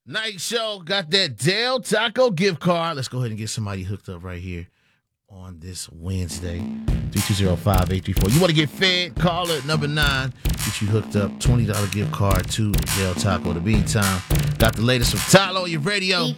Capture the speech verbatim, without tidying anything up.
Night show. Got that Del Taco gift card. Let's go ahead and get somebody hooked up right here on this Wednesday. three two zero, five eight three four. You want to get fed? Call it number nine. Get you hooked up. twenty dollars gift card to Del Taco. In the meantime, got the latest from Tyler on your radio.